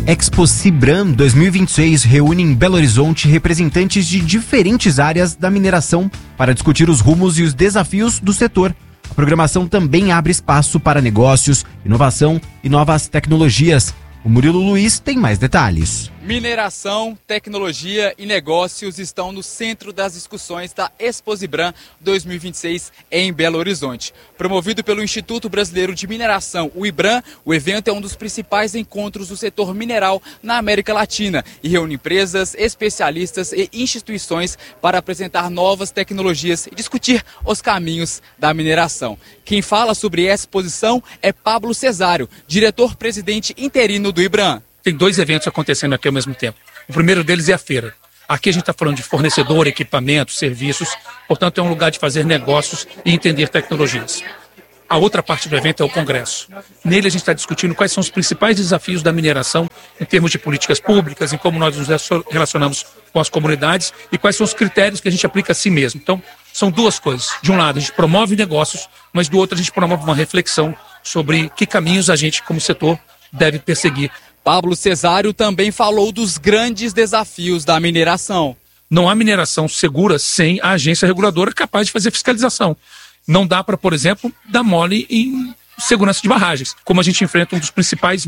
Expo Cibram 2026 reúne em Belo Horizonte representantes de diferentes áreas da mineração para discutir os rumos e os desafios do setor. A programação também abre espaço para negócios, inovação e novas tecnologias. O Murilo Luiz tem mais detalhes. Mineração, tecnologia e negócios estão no centro das discussões da Expo Cibram 2026 em Belo Horizonte. Promovido pelo Instituto Brasileiro de Mineração, o IBRAM, o evento é um dos principais encontros do setor mineral na América Latina e reúne empresas, especialistas e instituições para apresentar novas tecnologias e discutir os caminhos da mineração. Quem fala sobre essa exposição é Pablo Cesário, diretor-presidente interino do IBRAM. Tem 2 eventos acontecendo aqui ao mesmo tempo. O primeiro deles é a feira. Aqui a gente está falando de fornecedor, equipamentos, serviços. Portanto, é um lugar de fazer negócios e entender tecnologias. A outra parte do evento é o congresso. Nele a gente está discutindo quais são os principais desafios da mineração em termos de políticas públicas, em como nós nos relacionamos com as comunidades e quais são os critérios que a gente aplica a si mesmo. Então, são 2 coisas. De um lado, a gente promove negócios, mas do outro, a gente promove uma reflexão sobre que caminhos a gente, como setor, deve perseguir. Pablo Cesário também falou dos grandes desafios da mineração. Não há mineração segura sem a agência reguladora capaz de fazer fiscalização. Não dá para, por exemplo, dar mole em segurança de barragens, como a gente enfrenta um dos principais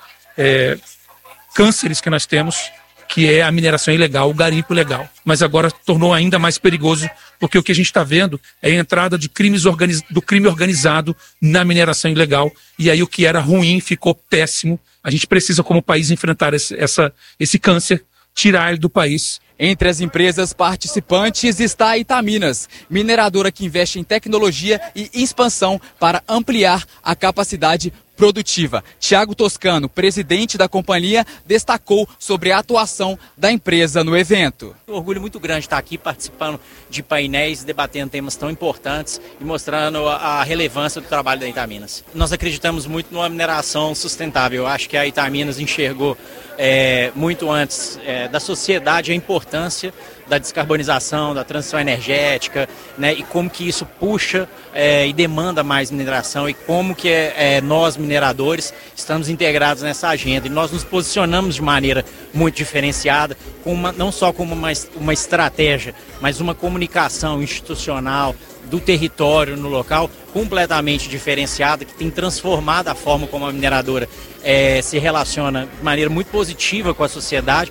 cânceres que nós temos, que é a mineração ilegal, o garimpo ilegal. Mas agora tornou ainda mais perigoso, porque o que a gente está vendo é a entrada de do crime organizado na mineração ilegal, e aí o que era ruim ficou péssimo. A gente precisa, como país, enfrentar esse câncer, tirar ele do país. Entre as empresas participantes está a Itaminas, mineradora que investe em tecnologia e expansão para ampliar a capacidade produtiva. Tiago Toscano, presidente da companhia, destacou sobre a atuação da empresa no evento. Um orgulho muito grande estar aqui participando de painéis, debatendo temas tão importantes e mostrando a relevância do trabalho da Itaminas. Nós acreditamos muito numa mineração sustentável. Eu acho que a Itaminas enxergou muito antes da sociedade a importância da descarbonização, da transição energética, né, e como que isso puxa e demanda mais mineração e como que nós, mineradores, estamos integrados nessa agenda. E nós nos posicionamos de maneira muito diferenciada, não só como uma estratégia, mas uma comunicação institucional do território no local completamente diferenciada, que tem transformado a forma como a mineradora se relaciona de maneira muito positiva com a sociedade.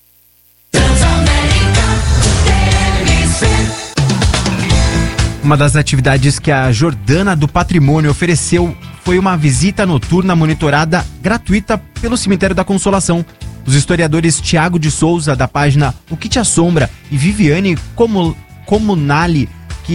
Uma das atividades que a Jordana do Patrimônio ofereceu foi uma visita noturna monitorada gratuita pelo Cemitério da Consolação. Os historiadores Tiago de Souza, da página O Que Te Assombra, e Viviane Comunali,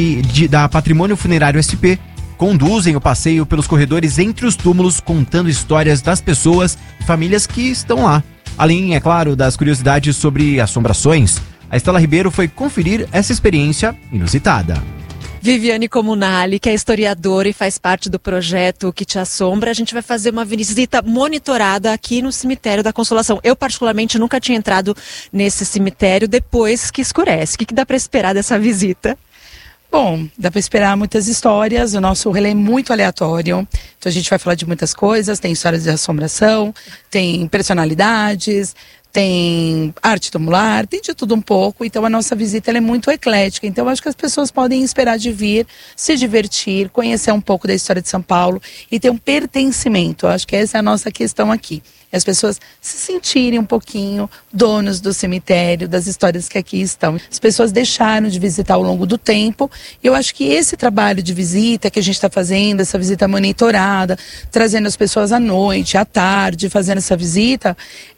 da Patrimônio Funerário SP, conduzem o passeio pelos corredores entre os túmulos, contando histórias das pessoas e famílias que estão lá. Além, é claro, das curiosidades sobre assombrações, a Estela Ribeiro foi conferir essa experiência inusitada. Viviane Comunali, que é historiadora e faz parte do projeto Que Te Assombra, a gente vai fazer uma visita monitorada aqui no Cemitério da Consolação. Eu, particularmente, nunca tinha entrado nesse cemitério depois que escurece. O que dá para esperar dessa visita? Bom, dá para esperar muitas histórias, o nosso relé é muito aleatório, então a gente vai falar de muitas coisas, tem histórias de assombração, tem personalidades, tem arte tumular, tem de tudo um pouco, então a nossa visita ela é muito eclética, então eu acho que as pessoas podem esperar de vir, se divertir, conhecer um pouco da história de São Paulo e ter um pertencimento, eu acho que essa é a nossa questão aqui. As pessoas se sentirem um pouquinho donos do cemitério, das histórias que aqui estão. As pessoas deixaram de visitar ao longo do tempo. E eu acho que esse trabalho de visita que a gente está fazendo, essa visita monitorada, trazendo as pessoas à noite, à tarde, fazendo essa visita,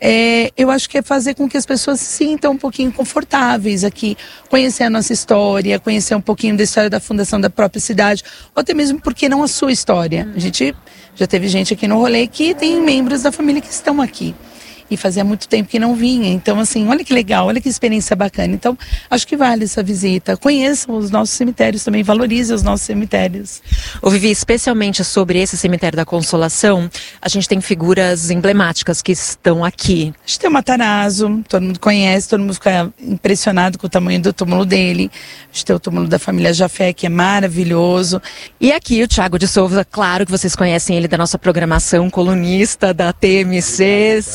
eu acho que é fazer com que as pessoas se sintam um pouquinho confortáveis aqui, conhecer a nossa história, conhecer um pouquinho da história da fundação da própria cidade, ou até mesmo, por que não, a sua história. A gente já teve gente aqui no rolê que tem membros da família que estão aqui. E fazia muito tempo que não vinha. Então, assim, olha que legal, olha que experiência bacana. Então, acho que vale essa visita. Conheçam os nossos cemitérios também, valorizem os nossos cemitérios. Ô Vivi, especialmente sobre esse Cemitério da Consolação, a gente tem figuras emblemáticas que estão aqui. A gente tem o Matarazzo, todo mundo conhece, todo mundo fica impressionado com o tamanho do túmulo dele. A gente tem o túmulo da família Jafé, que é maravilhoso. E aqui o Tiago de Souza, claro que vocês conhecem ele da nossa programação, colunista da TMC, sempre traz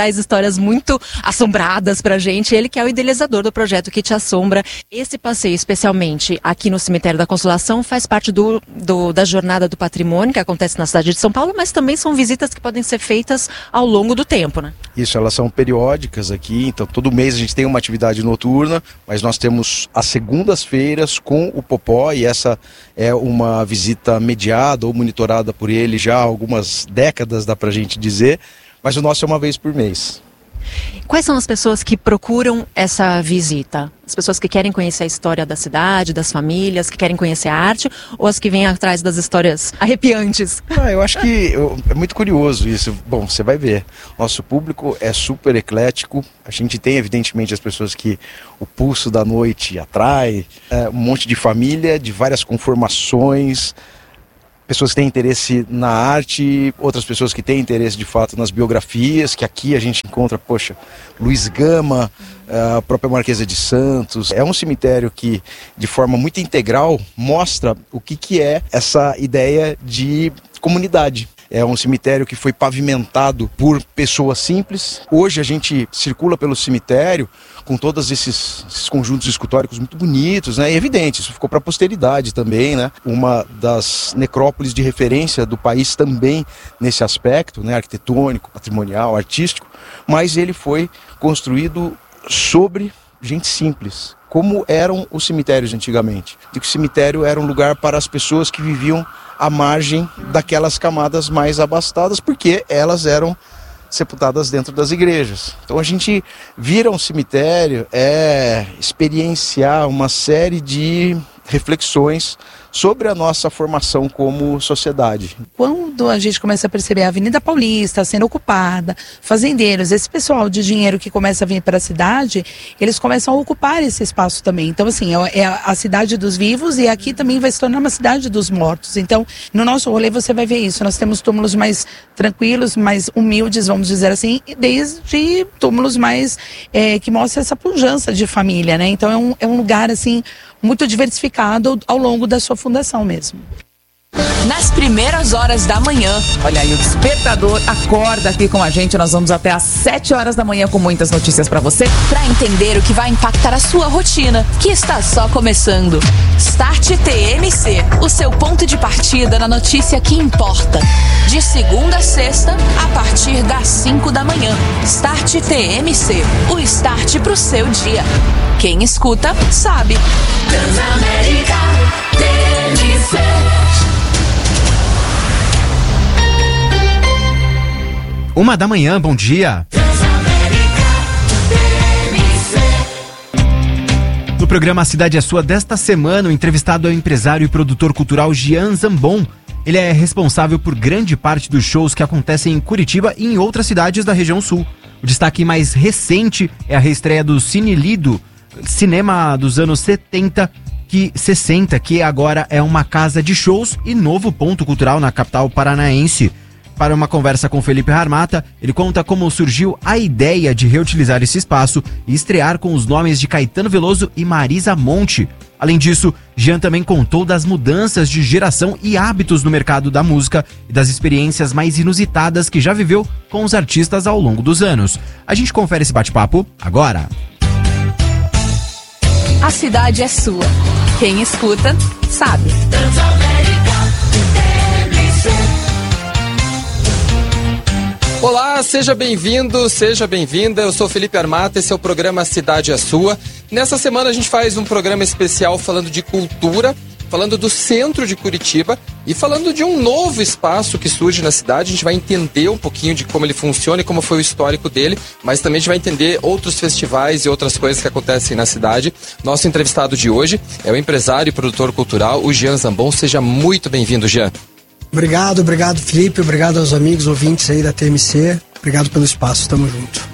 traz histórias muito assombradas pra gente. Ele que é o idealizador do projeto Que Te Assombra. Esse passeio, especialmente aqui no Cemitério da Consolação, faz parte da Jornada do Patrimônio, que acontece na cidade de São Paulo, mas também são visitas que podem ser feitas ao longo do tempo, né? Isso, elas são periódicas aqui, então todo mês a gente tem uma atividade noturna, mas nós temos as segundas-feiras com o Popó, e essa é uma visita mediada ou monitorada por ele já há algumas décadas, dá pra gente dizer, mas o nosso é uma vez por mês. Quais são as pessoas que procuram essa visita? As pessoas que querem conhecer a história da cidade, das famílias, que querem conhecer a arte, ou as que vêm atrás das histórias arrepiantes? Eu acho que é muito curioso isso. Bom, você vai ver. Nosso público é super eclético. A gente tem, evidentemente, as pessoas que o pulso da noite atrai. Um monte de família, de várias conformações. Pessoas que têm interesse na arte, outras pessoas que têm interesse de fato nas biografias, que aqui a gente encontra, Luiz Gama, a própria Marquesa de Santos. É um cemitério que, de forma muito integral, mostra o que é essa ideia de comunidade. É um cemitério que foi pavimentado por pessoas simples. Hoje a gente circula pelo cemitério com todos esses conjuntos escultóricos muito bonitos, né? E evidente, isso ficou para a posteridade também, né? Uma das necrópolis de referência do país também nesse aspecto, né? Arquitetônico, patrimonial, artístico, mas ele foi construído sobre gente simples, como eram os cemitérios antigamente. E que o cemitério era um lugar para as pessoas que viviam à margem daquelas camadas mais abastadas, porque elas eram sepultadas dentro das igrejas. Então a gente vira um cemitério, experienciar uma série de reflexões sobre a nossa formação como sociedade. Quando a gente começa a perceber a Avenida Paulista sendo ocupada, fazendeiros, esse pessoal de dinheiro que começa a vir para a cidade, eles começam a ocupar esse espaço também. Então, assim, é a cidade dos vivos, e aqui também vai se tornar uma cidade dos mortos. Então, no nosso rolê você vai ver isso. Nós temos túmulos mais tranquilos, mais humildes, vamos dizer assim, desde túmulos mais que mostram essa pujança de família, né? Então, é um lugar, assim, muito diversificado ao longo da sua fundação mesmo. Nas primeiras horas da manhã. Olha aí, o despertador acorda aqui com a gente. Nós vamos até às 7 horas da manhã com muitas notícias para você, para entender o que vai impactar a sua rotina, que está só começando. Start TMC, o seu ponto de partida na notícia que importa. De segunda a sexta, a partir das 5 da manhã. Start TMC, o start pro seu dia. Quem escuta, sabe. Transamérica TMC. Uma da manhã, bom dia. No programa Cidade é Sua desta semana, o entrevistado é o empresário e produtor cultural Jean Zambon. Ele é responsável por grande parte dos shows que acontecem em Curitiba e em outras cidades da região sul. O destaque mais recente é a reestreia do Cine Lido, cinema dos anos 60, que agora é uma casa de shows e novo ponto cultural na capital paranaense. Para uma conversa com Felipe Harmata, ele conta como surgiu a ideia de reutilizar esse espaço e estrear com os nomes de Caetano Veloso e Marisa Monte. Além disso, Jean também contou das mudanças de geração e hábitos no mercado da música e das experiências mais inusitadas que já viveu com os artistas ao longo dos anos. A gente confere esse bate-papo agora. A cidade é sua. Quem escuta, sabe. Olá, seja bem-vindo, seja bem-vinda. Eu sou Felipe Harmata, esse é o programa Cidade é Sua. Nessa semana a gente faz um programa especial falando de cultura, falando do centro de Curitiba e falando de um novo espaço que surge na cidade. A gente vai entender um pouquinho de como ele funciona e como foi o histórico dele, mas também a gente vai entender outros festivais e outras coisas que acontecem na cidade. Nosso entrevistado de hoje é o empresário e produtor cultural, o Jean Zambon. Seja muito bem-vindo, Jean. Obrigado Felipe, obrigado aos amigos ouvintes aí da TMC, obrigado pelo espaço, tamo junto.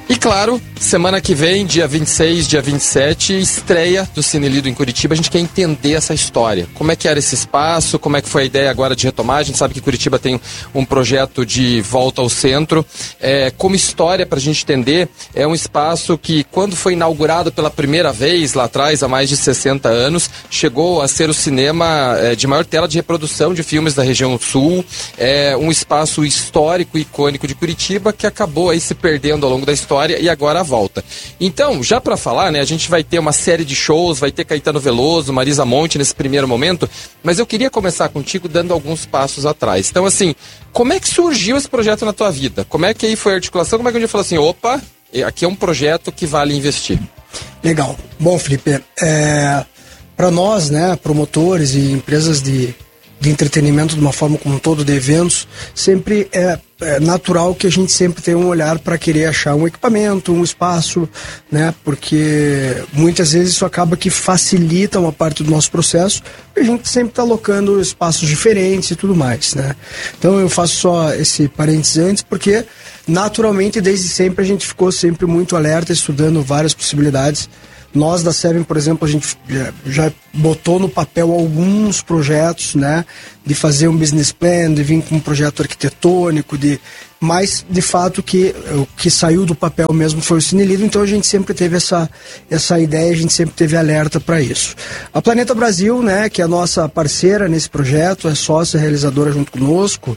E claro, semana que vem, dia 26, dia 27, estreia do Cine Lido em Curitiba. A gente quer entender essa história. Como é que era esse espaço, como é que foi a ideia agora de retomar. A gente sabe que Curitiba tem um projeto de volta ao centro. Como história, para a gente entender, é um espaço que, quando foi inaugurado pela primeira vez, lá atrás, há mais de 60 anos, chegou a ser o cinema de maior tela de reprodução de filmes da região sul. É um espaço histórico e icônico de Curitiba que acabou aí se perdendo ao longo da história e agora volta. Então, já para falar, né, a gente vai ter uma série de shows, vai ter Caetano Veloso, Marisa Monte nesse primeiro momento, mas eu queria começar contigo dando alguns passos atrás. Então, assim, como é que surgiu esse projeto na tua vida? Como é que aí foi a articulação? Como é que um dia falou assim, opa, aqui é um projeto que vale investir? Legal. Bom, Felipe, para nós, né, promotores e empresas de entretenimento de uma forma como um todo, de eventos, sempre é natural que a gente sempre tenha um olhar para querer achar um equipamento, um espaço, né? Porque muitas vezes isso acaba que facilita uma parte do nosso processo, e a gente sempre está alocando espaços diferentes e tudo mais, né? Então eu faço só esse parênteses antes, porque naturalmente desde sempre a gente ficou sempre muito alerta, estudando várias possibilidades. Nós da Seven, por exemplo, a gente já botou no papel alguns projetos, né, de fazer um business plan, de vir com um projeto arquitetônico, mas de fato o que saiu do papel mesmo foi o Cine Lido, então a gente sempre teve essa ideia, a gente sempre teve alerta para isso. A Planeta Brasil, né, que é a nossa parceira nesse projeto, é sócia realizadora junto conosco,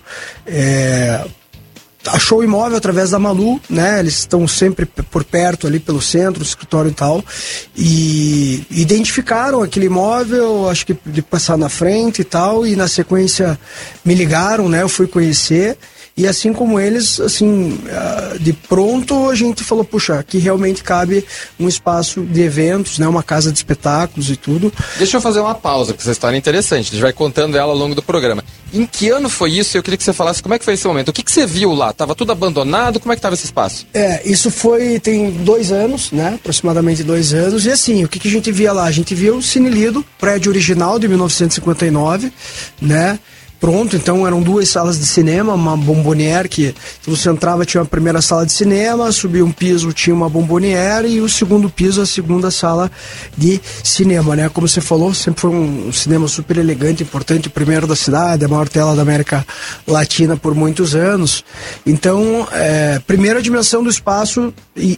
achou o imóvel através da Malu, né? Eles estão sempre por perto ali pelo centro, escritório e tal, e identificaram aquele imóvel, acho que de passar na frente e tal, e na sequência me ligaram, né? Eu fui conhecer. E assim como eles, assim, de pronto a gente falou, puxa, aqui realmente cabe um espaço de eventos, né, uma casa de espetáculos e tudo. Deixa eu fazer uma pausa, porque essa história é interessante, a gente vai contando ela ao longo do programa. Em que ano foi isso? Eu queria que você falasse como é que foi esse momento. O que você viu lá? Tava tudo abandonado? Como é que tava esse espaço? Isso tem 2 anos, né, aproximadamente 2 anos, e assim, o que a gente via lá? A gente via o Cine Lido, prédio original de 1959, né? Pronto, então eram 2 salas de cinema, uma bombonière que você entrava, tinha a primeira sala de cinema, subia um piso, tinha uma bombonière, e o segundo piso, a segunda sala de cinema, né? Como você falou, sempre foi um cinema super elegante, importante, o primeiro da cidade, a maior tela da América Latina por muitos anos. Então, primeira dimensão do espaço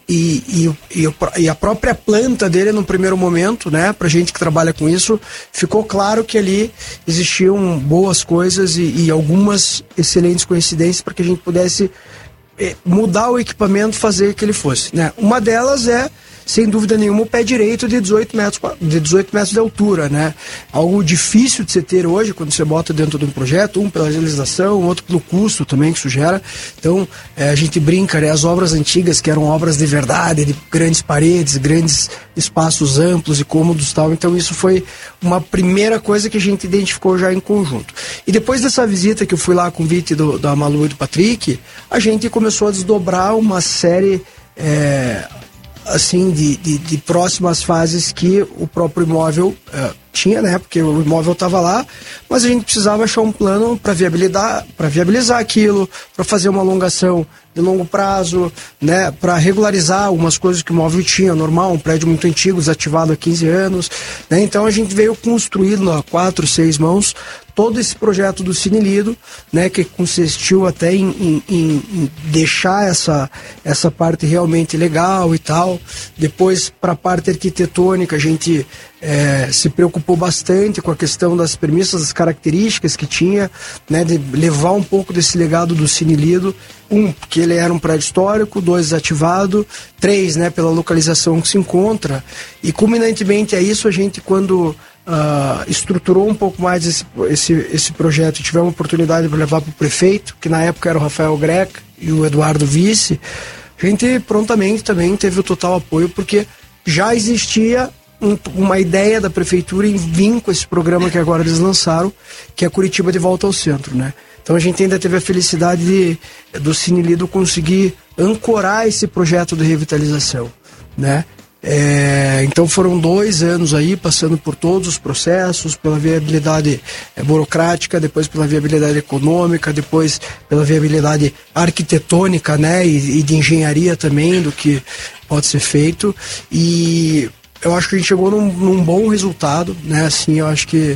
e a própria planta dele no primeiro momento, né? Pra gente que trabalha com isso, ficou claro que ali existiam boas coisas e algumas excelentes coincidências para que a gente pudesse mudar o equipamento, fazer que ele fosse, né? Uma delas é, sem dúvida nenhuma, o pé direito de 18 metros de altura, né? Algo difícil de se ter hoje quando você bota dentro de um projeto, um pela realização, outro pelo custo também que isso gera. Então, a gente brinca, né? As obras antigas, que eram obras de verdade, de grandes paredes, grandes espaços amplos e cômodos e tal. Então, isso foi uma primeira coisa que a gente identificou já em conjunto. E depois dessa visita que eu fui lá com o convite da Malu e do Patrick, a gente começou a desdobrar uma série assim, de próximas fases que o próprio imóvel tinha, né? Porque o imóvel estava lá, mas a gente precisava achar um plano para viabilizar aquilo, para fazer uma alongação de longo prazo, né? Para regularizar algumas coisas que o imóvel tinha, normal, um prédio muito antigo, desativado há 15 anos, né? Então a gente veio construindo a 4, 6 mãos todo esse projeto do Cine Lido, né, que consistiu até em deixar essa parte realmente legal e tal. Depois, para a parte arquitetônica, a gente se preocupou bastante com a questão das premissas, das características que tinha, né, de levar um pouco desse legado do Cine Lido. Porque ele era um prédio histórico, 2, desativado, 3, né, pela localização que se encontra. E, culminantemente a isso, a gente, quando estruturou um pouco mais esse projeto e tivemos a oportunidade de levar para o prefeito, que na época era o Rafael Greca e o Eduardo Vice, a gente prontamente também teve o total apoio, porque já existia uma ideia da prefeitura em vir com esse programa que agora eles lançaram, que é Curitiba de Volta ao Centro, né? Então a gente ainda teve a felicidade do Cine Lido conseguir ancorar esse projeto de revitalização, né? Então foram 2 anos aí passando por todos os processos, pela viabilidade burocrática, depois pela viabilidade econômica, depois pela viabilidade arquitetônica, né, e de engenharia também do que pode ser feito. E eu acho que a gente chegou num bom resultado, né? Assim, eu acho que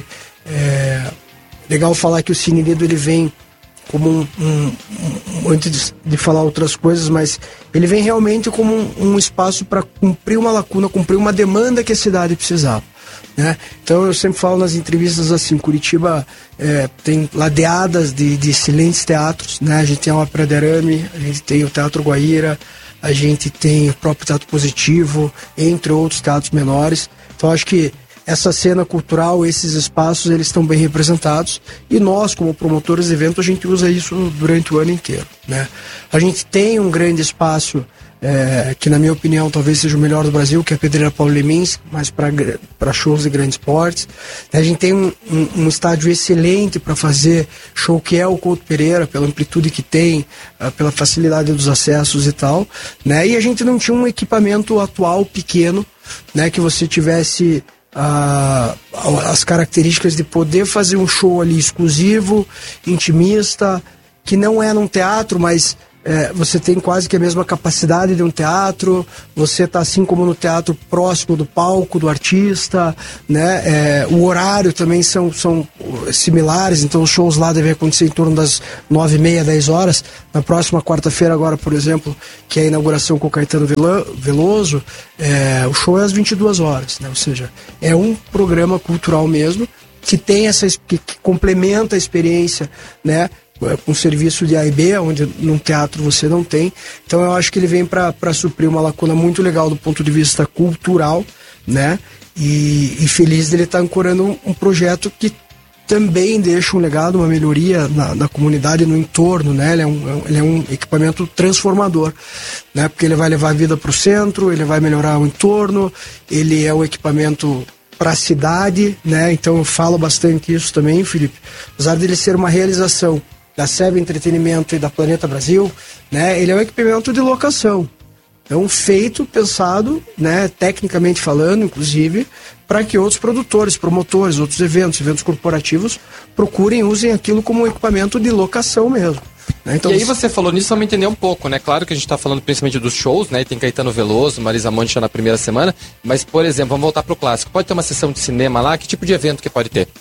legal falar que o Cine Lido ele vem como antes de falar outras coisas, mas ele vem realmente como um espaço para cumprir uma lacuna, cumprir uma demanda que a cidade precisava, né? Então eu sempre falo nas entrevistas assim, Curitiba tem ladeadas de excelentes teatros, né? A gente tem a Ópera de Arame, a gente tem o Teatro Guaíra, a gente tem o próprio Teatro Positivo, entre outros teatros menores. Então acho que essa cena cultural, esses espaços, eles estão bem representados, e nós, como promotores de evento, a gente usa isso durante o ano inteiro, né? A gente tem um grande espaço que, na minha opinião, talvez seja o melhor do Brasil, que é a Pedreira Paulo Lemins, mas para shows de grandes portes. A gente tem um estádio excelente para fazer show, que é o Couto Pereira, pela amplitude que tem, pela facilidade dos acessos e tal, né? E a gente não tinha um equipamento atual pequeno, né, que você tivesse as características de poder fazer um show ali exclusivo, intimista, que não é num teatro, mas você tem quase que a mesma capacidade de um teatro, você está assim como no teatro próximo do palco, do artista, né? O horário também são similares, então os shows lá devem acontecer em torno das 9h30, 10 horas. Na próxima quarta-feira agora, por exemplo, que é a inauguração com o Caetano Veloso, o show é às 22 horas, né? Ou seja, é um programa cultural mesmo, que tem que complementa a experiência, né, com serviço de A e B, onde num teatro você não tem. Então eu acho que ele vem para suprir uma lacuna muito legal do ponto de vista cultural, né? E feliz dele estar ancorando um projeto que também deixa um legado, uma melhoria na comunidade, no entorno, né? Ele é um equipamento transformador, né? Porque ele vai levar a vida para o centro, ele vai melhorar o entorno, ele é um equipamento para a cidade, né? Então eu falo bastante isso também, Felipe. Apesar dele ser uma realização da SEB Entretenimento e da Planeta Brasil, né? Ele é um equipamento de locação. Então, feito, pensado, né, tecnicamente falando, inclusive, para que outros produtores, promotores, outros eventos corporativos procurem, usem aquilo como um equipamento de locação mesmo. Né? Então, e aí você falou nisso, vamos entender um pouco, né? Claro que a gente está falando principalmente dos shows, né? E tem Caetano Veloso, Marisa Monte já na primeira semana, mas, por exemplo, vamos voltar para o clássico. Pode ter uma sessão de cinema lá? Que tipo de evento que pode ter?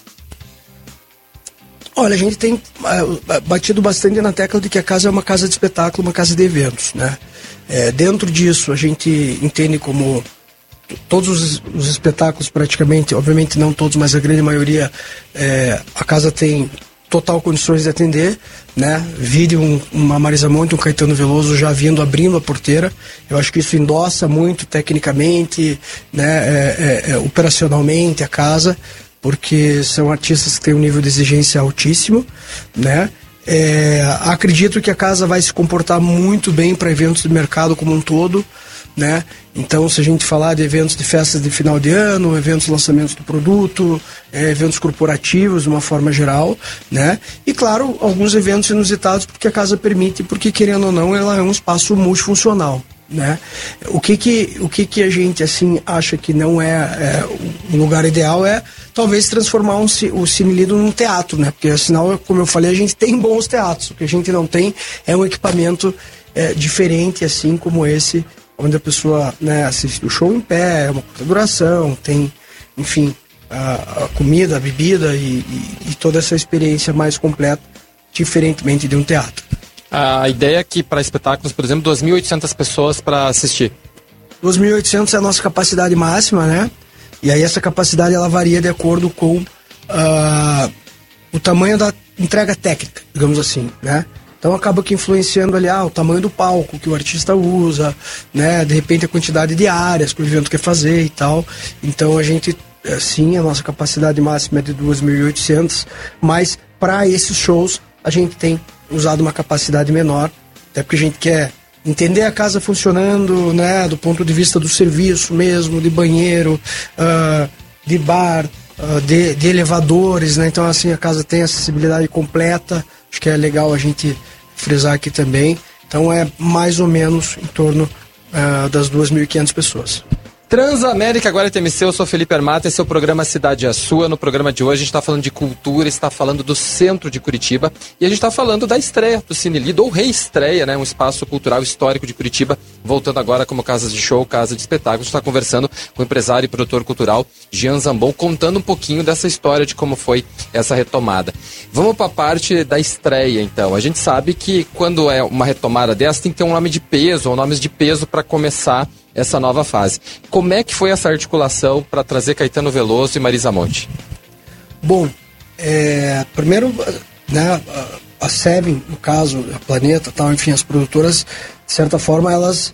Olha, a gente tem batido bastante na tecla de que a casa é uma casa de espetáculo, uma casa de eventos, né? Dentro disso, a gente entende como todos os espetáculos praticamente, obviamente não todos, mas a grande maioria, a casa tem total condições de atender, né? Vide uma Marisa Monte, um Caetano Veloso já vindo, abrindo a porteira. Eu acho que isso endossa muito tecnicamente, né? Operacionalmente a casa, porque são artistas que têm um nível de exigência altíssimo, né? Acredito que a casa vai se comportar muito bem para eventos de mercado como um todo, né? Então, se a gente falar de eventos de festas de final de ano, eventos de lançamentos do produto, eventos corporativos de uma forma geral, né? E claro, alguns eventos inusitados porque a casa permite, porque querendo ou não, ela é um espaço multifuncional, né? O que a gente assim acha que não é um lugar ideal é talvez transformar o Cine Lido num teatro, né? Porque afinal, como eu falei, a gente tem bons teatros. O que a gente não tem é um equipamento diferente, assim como esse, onde a pessoa, né, assiste o show em pé, é uma curta duração, tem, enfim, a comida, a bebida e toda essa experiência mais completa, diferentemente de um teatro. A ideia é que para espetáculos, por exemplo, 2.800 pessoas para assistir. 2.800 é a nossa capacidade máxima, né? E aí essa capacidade ela varia de acordo com o tamanho da entrega técnica, digamos assim, né? Então acaba que influenciando ali o tamanho do palco que o artista usa, né? De repente a quantidade de áreas que o evento quer fazer e tal. Então a gente, sim, a nossa capacidade máxima é de 2.800, mas para esses shows a gente tem usado uma capacidade menor, até porque a gente quer entender a casa funcionando, né, do ponto de vista do serviço mesmo, de banheiro, de bar, de elevadores, né? Então assim a casa tem acessibilidade completa. Acho que é legal a gente frisar aqui também. Então é mais ou menos em torno das 2.500 pessoas. Transamérica, agora é TMC, eu sou Felipe Armata, esse é o programa Cidade é Sua. No programa de hoje a gente está falando de cultura, está falando do centro de Curitiba e a gente está falando da estreia do Cine Lido, ou reestreia, né, um espaço cultural histórico de Curitiba, voltando agora como casa de show, casa de espetáculos. A gente está conversando com o empresário e produtor cultural Jean Zambon, contando um pouquinho dessa história de como foi essa retomada. Vamos para a parte da estreia, então. A gente sabe que quando é uma retomada dessa tem que ter um nome de peso, ou nomes de peso para começar essa nova fase. Como é que foi essa articulação para trazer Caetano Veloso e Marisa Monte? Bom, primeiro, né, a Seven, no caso, a Planeta, tal, enfim, as produtoras, de certa forma, elas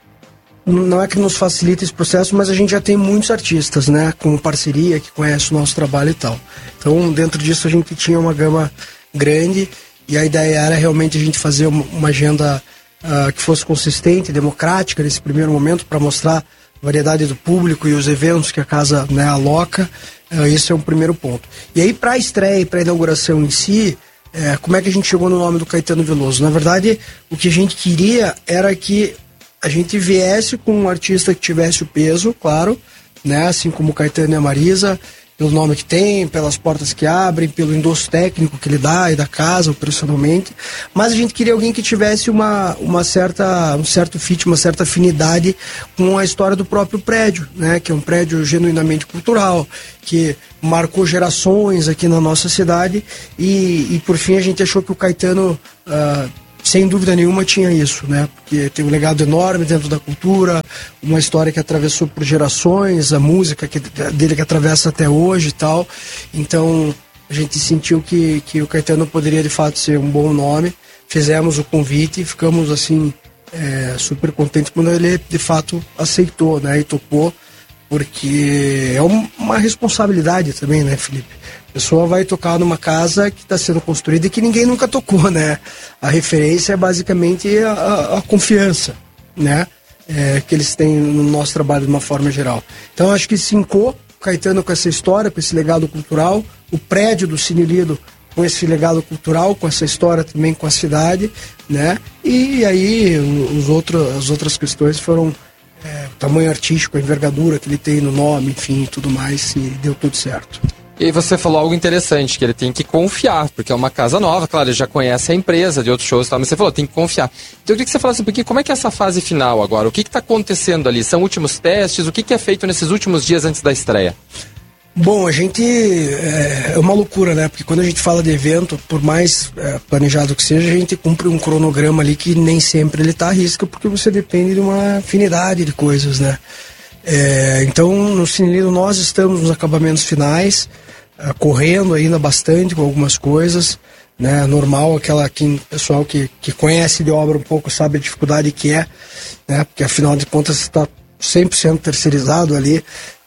não é que nos facilita esse processo, mas a gente já tem muitos artistas, né, com parceria, que conhecem o nosso trabalho e tal. Então, dentro disso, a gente tinha uma gama grande e a ideia era realmente a gente fazer uma agenda que fosse consistente, democrática nesse primeiro momento, para mostrar a variedade do público e os eventos que a casa, né, aloca. Esse é um primeiro ponto. E aí, para a estreia e para a inauguração em si, como é que a gente chegou no nome do Caetano Veloso? Na verdade, o que a gente queria era que a gente viesse com um artista que tivesse o peso, claro, né, assim como o Caetano e a Marisa, pelo nome que tem, pelas portas que abrem, pelo endosso técnico que ele dá e da casa, operacionalmente, mas a gente queria alguém que tivesse um certo fit, uma certa afinidade com a história do próprio prédio, né, que é um prédio genuinamente cultural, que marcou gerações aqui na nossa cidade e por fim a gente achou que o Caetano sem dúvida nenhuma tinha isso, né? Porque tem um legado enorme dentro da cultura, uma história que atravessou por gerações, a música dele que atravessa até hoje e tal. Então a gente sentiu que o Caetano poderia de fato ser um bom nome. Fizemos o convite e ficamos assim super contentes quando ele de fato aceitou, né? E topou, porque é uma responsabilidade também, né, Felipe? A pessoa vai tocar numa casa que está sendo construída e que ninguém nunca tocou, né? A referência é basicamente a confiança, né? Que eles têm no nosso trabalho de uma forma geral. Então acho que sincou o Caetano com essa história, com esse legado cultural, o prédio do Cine Lido com esse legado cultural, com essa história também com a cidade, né? E aí as outras questões foram o tamanho artístico, a envergadura que ele tem no nome, enfim, tudo mais, e deu tudo certo. E você falou algo interessante, que ele tem que confiar, porque é uma casa nova, claro, ele já conhece a empresa de outros shows e tal, mas você falou, tem que confiar. Então eu queria que você falasse um pouquinho, como é que é essa fase final agora? O que está acontecendo ali? São últimos testes? O que é feito nesses últimos dias antes da estreia? Bom, a gente... é uma loucura, né? Porque quando a gente fala de evento, por mais planejado que seja, a gente cumpre um cronograma ali que nem sempre ele está à risca, porque você depende de uma afinidade de coisas, né? Então, no Cine Lido nós estamos nos acabamentos finais, correndo ainda bastante com algumas coisas, né? Normal, pessoal que conhece de obra um pouco sabe a dificuldade que é, né? Porque afinal de contas está 100% terceirizado ali,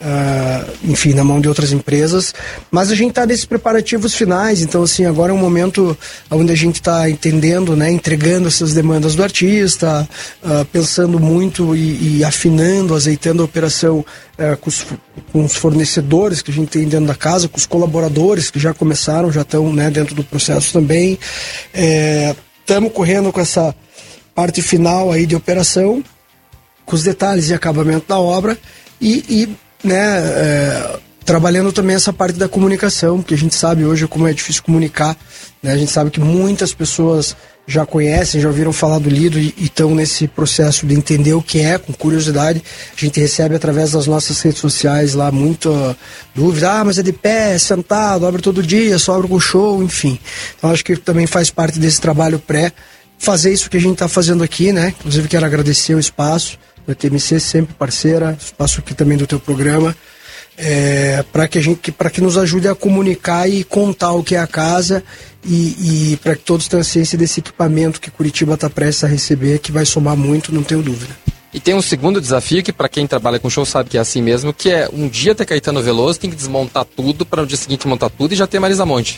enfim, na mão de outras empresas, mas a gente está nesses preparativos finais, então assim, agora é um momento onde a gente está entendendo, né, entregando essas demandas do artista, pensando muito e afinando, azeitando a operação com os fornecedores que a gente tem dentro da casa, com os colaboradores que já começaram, já estão, né, dentro do processo também. Estamos correndo com essa parte final aí de operação, com os detalhes de acabamento da obra e trabalhando também essa parte da comunicação, porque a gente sabe hoje como é difícil comunicar, né? A gente sabe que muitas pessoas já conhecem, já ouviram falar do Lido e estão nesse processo de entender o que é, com curiosidade. A gente recebe através das nossas redes sociais lá muita dúvida, mas é de pé, é sentado, abre todo dia, só abre com show, enfim. Então acho que também faz parte desse trabalho fazer isso que a gente está fazendo aqui, né? Inclusive quero agradecer o espaço da TMC, sempre parceira, espaço aqui também do teu programa, para que nos ajude a comunicar e contar o que é a casa e para que todos tenham ciência desse equipamento que Curitiba está prestes a receber, que vai somar muito, não tenho dúvida. E tem um segundo desafio que para quem trabalha com show sabe que é assim mesmo, que é um dia ter Caetano Veloso, tem que desmontar tudo para no dia seguinte montar tudo e já ter Marisa Monte.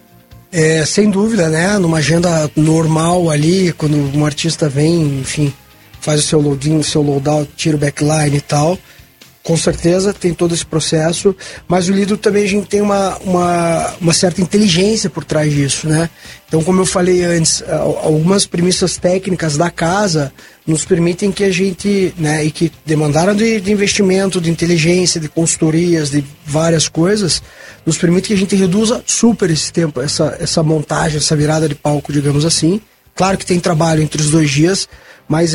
Sem dúvida, né? Numa agenda normal ali, quando um artista vem, enfim, faz o seu loading, o seu loadout, tira o backline e tal, com certeza tem todo esse processo, mas o Lido também a gente tem uma certa inteligência por trás disso, né? Então, como eu falei antes, algumas premissas técnicas da casa nos permitem que a gente, né, e que demandaram de investimento, de inteligência, de consultorias, de várias coisas, nos permite que a gente reduza super esse tempo, essa montagem, essa virada de palco, digamos assim. Claro que tem trabalho entre os 2 dias, mas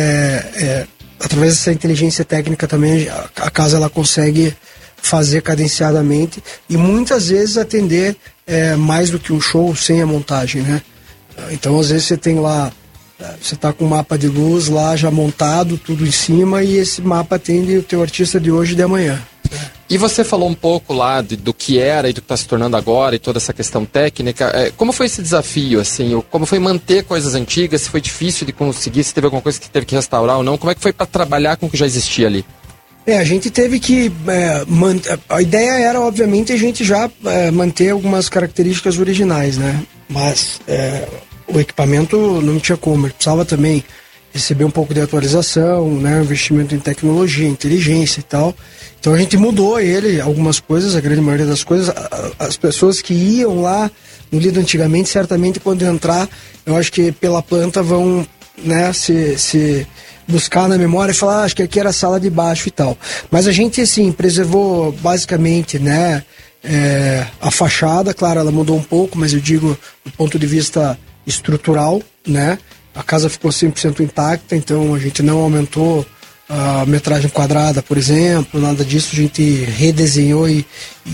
através dessa inteligência técnica também a casa ela consegue fazer cadenciadamente e muitas vezes atender mais do que um show sem a montagem, né? Então às vezes você tem lá, você tá com um mapa de luz lá já montado, tudo em cima, e esse mapa atende o teu artista de hoje e de amanhã. E você falou um pouco lá do que era e do que está se tornando agora e toda essa questão técnica. Como foi esse desafio, assim? Como foi manter coisas antigas? Se foi difícil de conseguir? Se teve alguma coisa que teve que restaurar ou não? Como é que foi para trabalhar com o que já existia ali? A gente teve que a ideia era, obviamente, a gente já manter algumas características originais, né? Mas o equipamento não tinha como. Ele precisava também receber um pouco de atualização, né? Investimento em tecnologia, inteligência e tal. Então a gente mudou algumas coisas, a grande maioria das coisas. As pessoas que iam lá no Lido antigamente, certamente quando entrar, eu acho que pela planta vão, né, se buscar na memória e falar, acho que aqui era a sala de baixo e tal. Mas a gente, assim, preservou basicamente, né, a fachada. Claro, ela mudou um pouco, mas eu digo do ponto de vista estrutural, né? A casa ficou 100% intacta, então a gente não aumentou a metragem quadrada, por exemplo, nada disso. A gente redesenhou e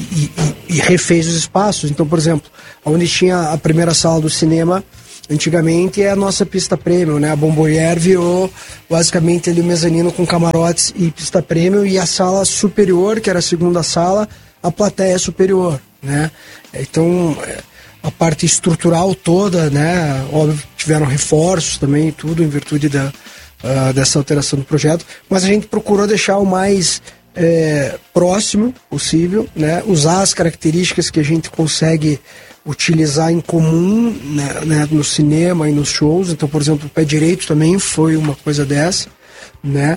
refez os espaços. Então, por exemplo, onde tinha a primeira sala do cinema, antigamente é a nossa pista premium, né? A Bomboyer virou basicamente ali o mezanino com camarotes e pista premium, e a sala superior, que era a segunda sala, a plateia superior, né? Então, a parte estrutural toda, né? Óbvio, tiveram reforços também, tudo em virtude dessa alteração do projeto, mas a gente procurou deixar o mais próximo possível, né? Usar as características que a gente consegue utilizar em comum, né, no cinema e nos shows. Então, por exemplo, o pé direito também foi uma coisa dessa, né?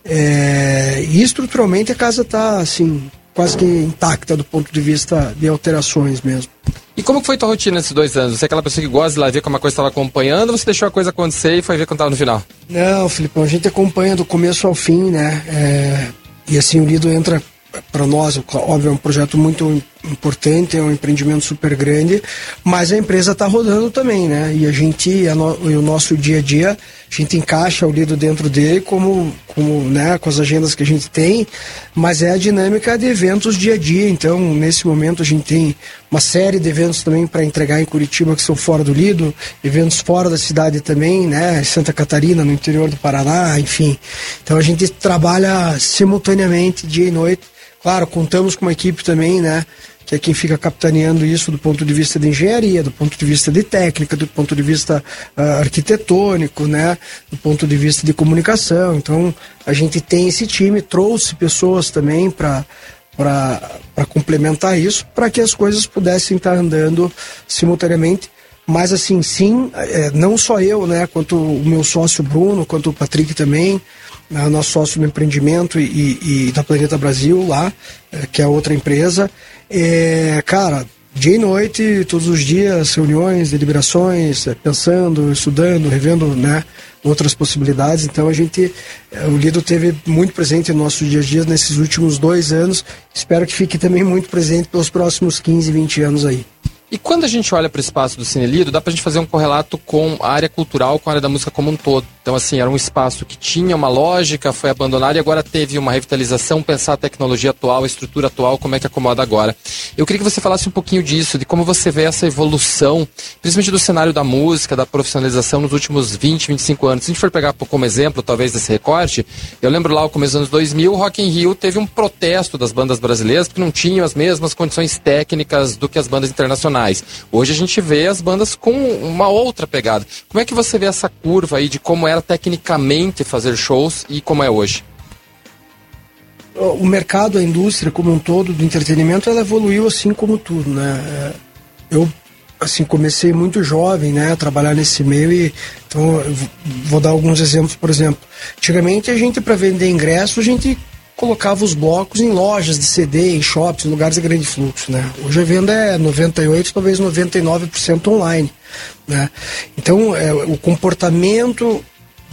E estruturalmente a casa está assim, quase que intacta do ponto de vista de alterações mesmo. E como foi tua rotina nesses 2 anos? Você é aquela pessoa que gosta de lá ver como a coisa estava acompanhando, ou você deixou a coisa acontecer e foi ver quando estava no final? Não, Filipão, a gente acompanha do começo ao fim, né? E assim, o Lido entra para nós, óbvio, é um projeto muito importante, é um empreendimento super grande, mas a empresa está rodando também, né? E a gente, o nosso dia a dia, a gente encaixa o Lido dentro dele como, né, com as agendas que a gente tem, mas é a dinâmica de eventos dia a dia. Então, nesse momento, a gente tem uma série de eventos também para entregar em Curitiba que são fora do Lido, eventos fora da cidade também, né? Santa Catarina, no interior do Paraná, enfim. Então, a gente trabalha simultaneamente, dia e noite. Claro, contamos com uma equipe também, né, que é quem fica capitaneando isso do ponto de vista de engenharia, do ponto de vista de técnica, do ponto de vista arquitetônico, né, do ponto de vista de comunicação. Então, a gente tem esse time, trouxe pessoas também para complementar isso, para que as coisas pudessem estar andando simultaneamente. Mas assim, sim, não só eu, né, quanto o meu sócio Bruno, quanto o Patrick também, nosso sócio no empreendimento e da Planeta Brasil lá, que é outra empresa. Cara, dia e noite, todos os dias, reuniões, deliberações, pensando, estudando, revendo, né, outras possibilidades. Então o Lido teve muito presente no nosso dia a dia nesses últimos 2 anos. Espero que fique também muito presente pelos próximos 15, 20 anos aí. E quando a gente olha para o espaço do Cine Lido, dá para a gente fazer um correlato com a área cultural, com a área da música como um todo. Então, assim, era um espaço que tinha uma lógica, foi abandonado e agora teve uma revitalização, pensar a tecnologia atual, a estrutura atual, como é que acomoda agora. Eu queria que você falasse um pouquinho disso, de como você vê essa evolução, principalmente do cenário da música, da profissionalização nos últimos 20, 25 anos. Se a gente for pegar como exemplo, talvez, desse recorte, eu lembro lá, no começo dos anos 2000, o Rock in Rio teve um protesto das bandas brasileiras que não tinham as mesmas condições técnicas do que as bandas internacionais. Hoje a gente vê as bandas com uma outra pegada. Como é que você vê essa curva aí de como era tecnicamente fazer shows e como é hoje? O mercado, a indústria como um todo do entretenimento, ela evoluiu assim como tudo, né? Eu, assim, comecei muito jovem, né, a trabalhar nesse meio e então eu vou dar alguns exemplos. Por exemplo, antigamente a gente, para vender ingresso, a gente colocava os blocos em lojas de CD, em shops, em lugares de grande fluxo, né? Hoje a venda é 98%, talvez 99% online, né? Então, o comportamento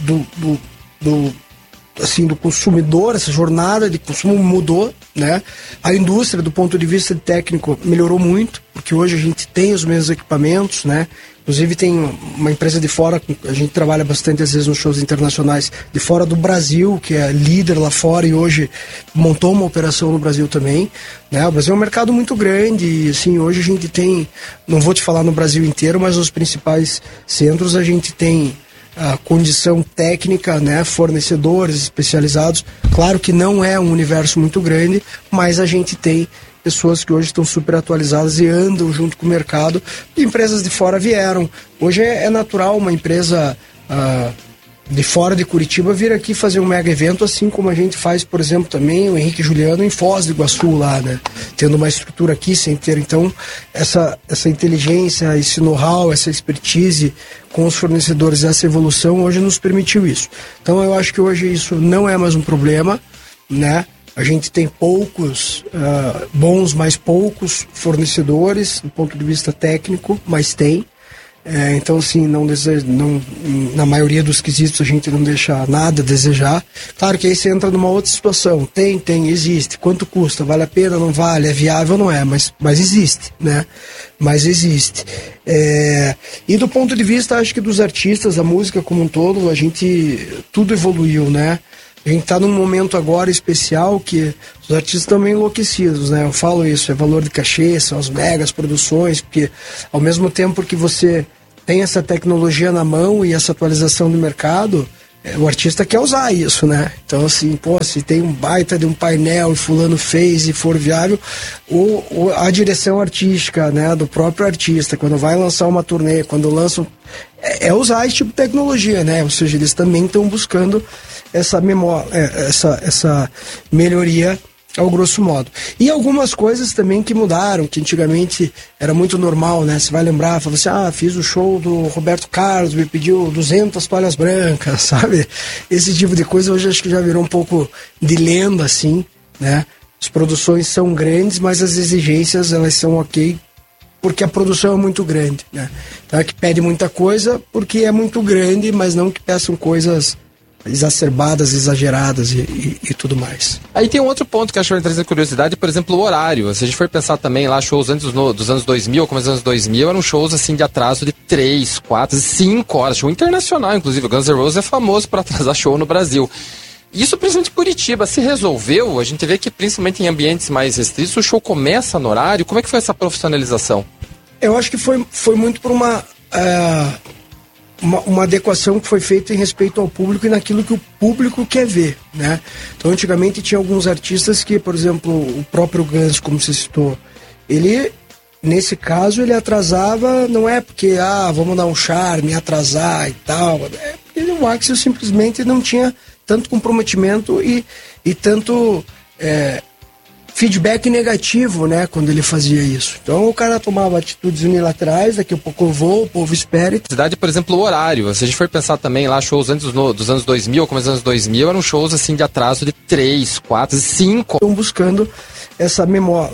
do consumidor, essa jornada de consumo mudou, né? A indústria, do ponto de vista técnico, melhorou muito, porque hoje a gente tem os mesmos equipamentos, né? Inclusive tem uma empresa de fora, a gente trabalha bastante às vezes nos shows internacionais, de fora do Brasil, que é líder lá fora e hoje montou uma operação no Brasil também, né? O Brasil é um mercado muito grande e assim, hoje a gente tem, não vou te falar no Brasil inteiro, mas nos principais centros a gente tem a condição técnica, né, fornecedores especializados. Claro que não é um universo muito grande, mas a gente tem pessoas que hoje estão super atualizadas e andam junto com o mercado. Empresas de fora vieram. Hoje é natural uma empresa de fora de Curitiba vir aqui fazer um mega evento, assim como a gente faz, por exemplo, também o Henrique e Juliano em Foz do Iguaçu lá, né? Tendo uma estrutura aqui sem ter. Então, essa inteligência, esse know-how, essa expertise com os fornecedores, essa evolução hoje nos permitiu isso. Então, eu acho que hoje isso não é mais um problema, né? A gente tem poucos bons, mas poucos fornecedores do ponto de vista técnico, mas tem. Então, assim, na maioria dos quesitos a gente não deixa nada a desejar. Claro que aí você entra numa outra situação. Tem, existe. Quanto custa? Vale a pena? Não vale? É viável? Não é? Mas existe, né? Mas existe. E do ponto de vista, acho que dos artistas, da música como um todo, tudo evoluiu, né? A gente está num momento agora especial que os artistas estão meio enlouquecidos, né? Eu falo isso, é valor de cachê, são as megas produções, porque ao mesmo tempo que você tem essa tecnologia na mão e essa atualização do mercado, o artista quer usar isso, né? Então, assim, se tem um baita de um painel e fulano fez e for viável, a direção artística, né, do próprio artista, quando vai lançar uma turnê, quando lançam, usar esse tipo de tecnologia, né? Ou seja, eles também estão buscando essa melhoria ao grosso modo. E algumas coisas também que mudaram, que antigamente era muito normal, né? Você vai lembrar, fala assim, fiz o show do Roberto Carlos, me pediu 200 toalhas brancas, sabe? Esse tipo de coisa hoje acho que já virou um pouco de lenda, assim, né? As produções são grandes, mas as exigências, elas são ok, porque a produção é muito grande, né? Então é que pede muita coisa, porque é muito grande, mas não que peçam coisas exacerbadas, exageradas e tudo mais. Aí tem um outro ponto que eu acho interessante, curiosidade, por exemplo, o horário. Se a gente for pensar também lá, shows antes dos anos 2000, como os anos 2000, eram shows assim de atraso de 3, 4, 5 horas, show internacional, inclusive. O Guns N' Roses é famoso por atrasar show no Brasil. Isso, principalmente em Curitiba, se resolveu, a gente vê que principalmente em ambientes mais restritos, o show começa no horário. Como é que foi essa profissionalização? Eu acho que foi muito por uma adequação que foi feita em respeito ao público e naquilo que o público quer ver, né? Então, antigamente tinha alguns artistas que, por exemplo, o próprio Guns, como você citou, ele, nesse caso, ele atrasava, não é porque, vamos dar um charme, atrasar e tal, é porque o Axel simplesmente não tinha tanto comprometimento e tanto feedback negativo, né, quando ele fazia isso. Então o cara tomava atitudes unilaterais, daqui a pouco eu vou, o povo espera. Cidade, por exemplo, o horário. Se a gente for pensar também lá, shows antes dos anos 2000, como os anos 2000, eram shows assim de atraso de 3, 4, 5. Estão buscando essa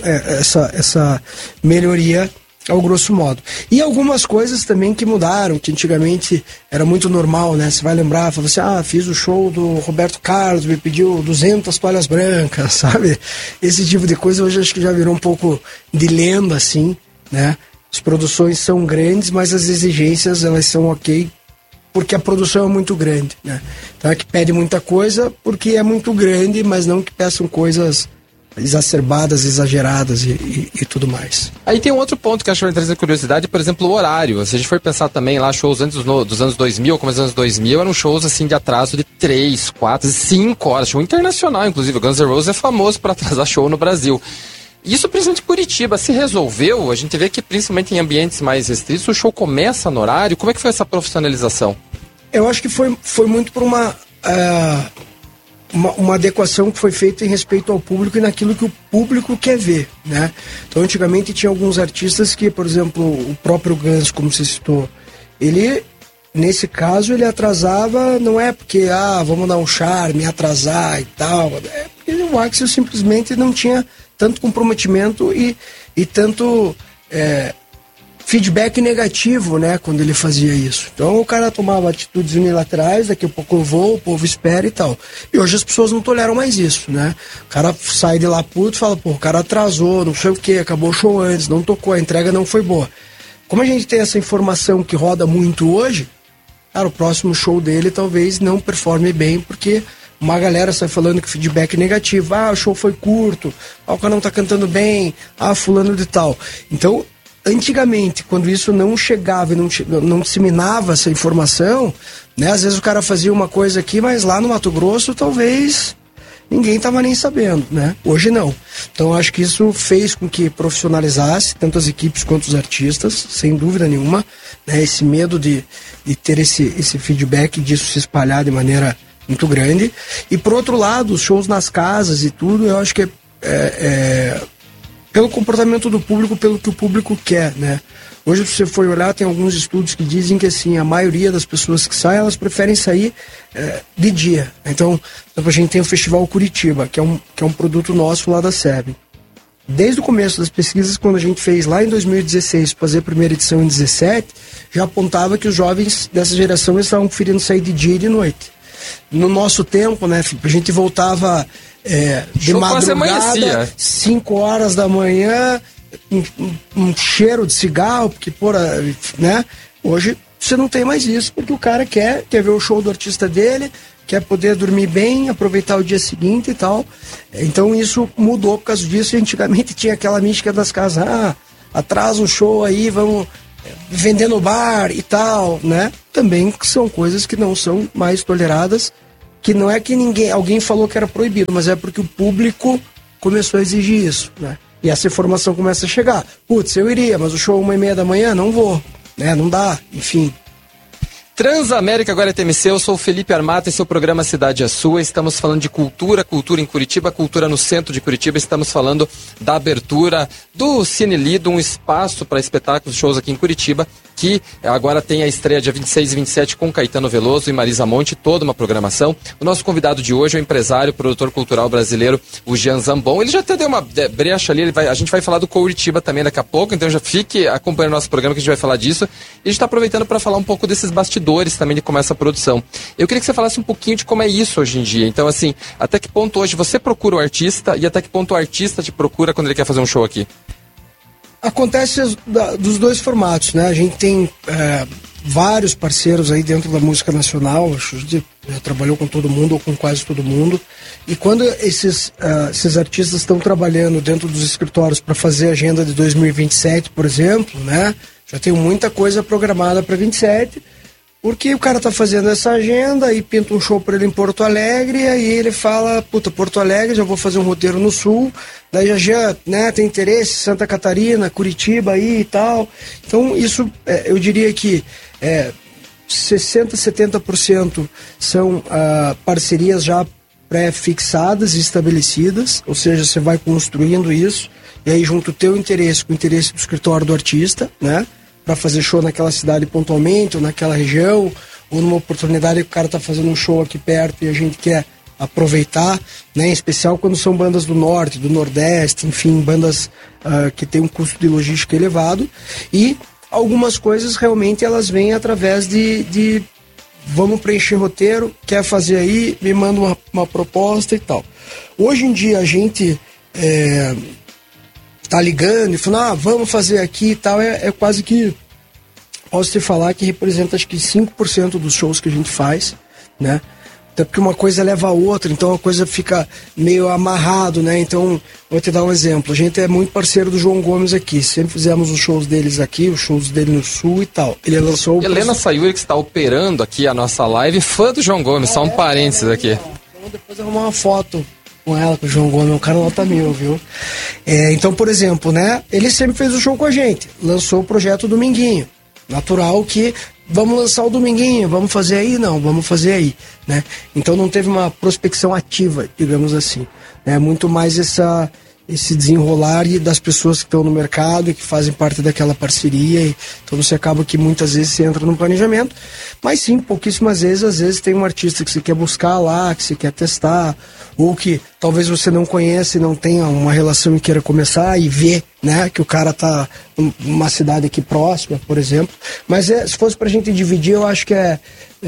melhoria ao grosso modo. E algumas coisas também que mudaram, que antigamente era muito normal, né? Você vai lembrar, fala assim, fiz o show do Roberto Carlos, me pediu 200 toalhas brancas, sabe? Esse tipo de coisa hoje acho que já virou um pouco de lenda, assim, né? As produções são grandes, mas as exigências, elas são ok, porque a produção é muito grande, né? Então é que pede muita coisa, porque é muito grande, mas não que peçam coisas exacerbadas, exageradas e tudo mais. Aí tem um outro ponto que eu acho interessante, curiosidade, por exemplo, o horário. Se a gente for pensar também lá, shows antes dos anos 2000, como os anos 2000, eram shows assim de atraso de 3, 4, 5 horas, show internacional, inclusive. O Guns N' Roses é famoso por atrasar show no Brasil. Isso, principalmente em Curitiba, se resolveu, a gente vê que principalmente em ambientes mais restritos, o show começa no horário. Como é que foi essa profissionalização? Eu acho que foi muito por uma adequação que foi feita em respeito ao público e naquilo que o público quer ver, né? Então, antigamente tinha alguns artistas que, por exemplo, o próprio Guns, como você citou, ele, nesse caso, ele atrasava, não é porque, vamos dar um charme, atrasar e tal, é porque o Axel simplesmente não tinha tanto comprometimento e tanto feedback negativo, né, quando ele fazia isso. Então o cara tomava atitudes unilaterais, daqui a pouco eu vou, o povo espera e tal. E hoje as pessoas não toleram mais isso, né? O cara sai de lá puto e fala, pô, o cara atrasou, não sei o que, acabou o show antes, não tocou, a entrega não foi boa. Como a gente tem essa informação que roda muito hoje, cara, o próximo show dele talvez não performe bem, porque uma galera sai falando que feedback negativo, o show foi curto, o cara não tá cantando bem, fulano de tal. Então, antigamente, quando isso não chegava e não disseminava essa informação, né, às vezes o cara fazia uma coisa aqui, mas lá no Mato Grosso talvez ninguém tava nem sabendo, né? Hoje não. Então acho que isso fez com que profissionalizasse tanto as equipes quanto os artistas, sem dúvida nenhuma, né? Esse medo de ter esse feedback, disso se espalhar de maneira muito grande. E por outro lado, os shows nas casas e tudo, eu acho que pelo comportamento do público, pelo que o público quer, né? Hoje, se você for olhar, tem alguns estudos que dizem que, assim, a maioria das pessoas que saem, elas preferem sair de dia. Então, a gente tem o Festival Curitiba, que é um produto nosso lá da SEB. Desde o começo das pesquisas, quando a gente fez lá em 2016, fazer a primeira edição em 2017, já apontava que os jovens dessa geração estavam preferindo sair de dia e de noite. No nosso tempo, né, a gente voltava de madrugada, 5 horas da manhã, um cheiro de cigarro, porque, né? Hoje você não tem mais isso, porque o cara quer ver o show do artista dele, quer poder dormir bem, aproveitar o dia seguinte e tal. Então isso mudou por causa disso. Antigamente tinha aquela mística das casas, atrasa o show aí, vamos vender no bar e tal, né? Também são coisas que não são mais toleradas, que não é que alguém falou que era proibido, mas é porque o público começou a exigir isso, né? E essa informação começa a chegar. Putz, eu iria, mas o show 1h30 da manhã, não vou, né? Não dá, enfim. Transamérica, agora é TMC, eu sou o Felipe Armata, esse é o programa Cidade é Sua. Estamos falando de cultura em Curitiba, cultura no centro de Curitiba. Estamos falando da abertura do Cine Lido, um espaço para espetáculos, shows aqui em Curitiba, que agora tem a estreia dia 26 e 27 com Caetano Veloso e Marisa Monte, toda uma programação. O nosso convidado de hoje é o empresário, produtor cultural brasileiro, o Jean Zambon. Ele já até deu uma brecha ali, a gente vai falar do Curitiba também daqui a pouco, então já fique acompanhando o nosso programa que a gente vai falar disso. E a gente está aproveitando para falar um pouco desses bastidores também de como é essa produção. Eu queria que você falasse um pouquinho de como é isso hoje em dia. Então, assim, até que ponto hoje você procura o artista e até que ponto o artista te procura quando ele quer fazer um show aqui? Acontece dos dois formatos, né? A gente tem vários parceiros aí dentro da música nacional, acho que já trabalhou com todo mundo ou com quase todo mundo. E quando esses artistas estão trabalhando dentro dos escritórios para fazer a agenda de 2027, por exemplo, né? Já tem muita coisa programada para 27. Porque o cara tá fazendo essa agenda e pinta um show pra ele em Porto Alegre, e aí ele fala, puta, Porto Alegre, já vou fazer um roteiro no Sul, daí já né, tem interesse, Santa Catarina, Curitiba aí e tal. Então isso, eu diria que 60%, 70% são parcerias já pré-fixadas e estabelecidas, ou seja, você vai construindo isso, e aí junto o teu interesse com o interesse do escritório do artista, né? Para fazer show naquela cidade pontualmente, ou naquela região, ou numa oportunidade que o cara tá fazendo um show aqui perto e a gente quer aproveitar, né? Em especial quando são bandas do norte, do nordeste, enfim, bandas que tem um custo de logística elevado. E algumas coisas realmente elas vêm através de vamos preencher roteiro, quer fazer aí, me manda uma proposta e tal. Hoje em dia a gente tá ligando e falando, vamos fazer aqui e tal, é quase que, posso te falar que representa acho que 5% dos shows que a gente faz, né? Até porque uma coisa leva a outra, então a coisa fica meio amarrado, né? Então, vou te dar um exemplo, a gente é muito parceiro do João Gomes aqui, sempre fizemos os shows deles aqui, os shows dele no Sul e tal. Ele lançou... Helena Sayuri, que está operando aqui a nossa live, fã do João Gomes, só um parênteses aqui. Então depois arrumar uma foto com ela, com o João Gomes, o cara nota 1000, viu? Então, por exemplo, né? Ele sempre fez o show com a gente, lançou o projeto Dominguinho. Natural que vamos lançar o Dominguinho, vamos fazer aí? Não, vamos fazer aí, né? Então não teve uma prospecção ativa, digamos assim, né? Muito mais esse desenrolar e das pessoas que estão no mercado e que fazem parte daquela parceria. Então você acaba que muitas vezes você entra no planejamento, mas sim, pouquíssimas vezes, às vezes tem um artista que você quer buscar lá, que você quer testar, ou que talvez você não conheça e não tenha uma relação e queira começar e ver, né, que o cara tá numa cidade aqui próxima, por exemplo. Mas se fosse pra gente dividir, eu acho que é